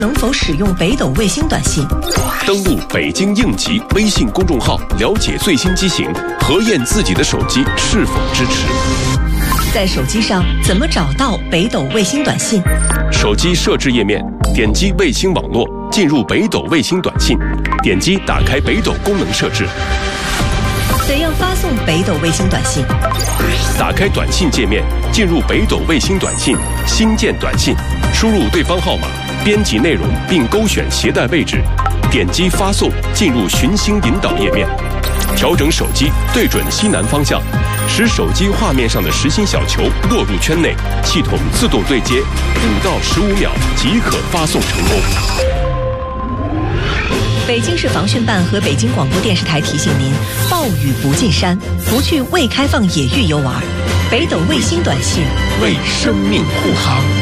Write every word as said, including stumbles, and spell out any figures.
能否使用北斗卫星短信？ 登录北京应急微信公众号，了解最新机型，核验自己的手机是否支持。 在手机上怎么找到北斗卫星短信？ 手机设置页面，点击卫星网络，进入北斗卫星短信，点击打开北斗功能设置。 怎样发送北斗卫星短信？ 打开短信界面，进入北斗卫星短信，新建短信，输入对方号码，编辑内容并勾选携带位置，点击发送，进入寻星引导页面，调整手机对准西南方向，使手机画面上的实心小球落入圈内，系统自动对接，五到十五秒即可发送成功。 北京市防汛办和北京广播电视台提醒您：暴雨不进山，不去未开放野域游玩。北斗卫星短信为生命护航。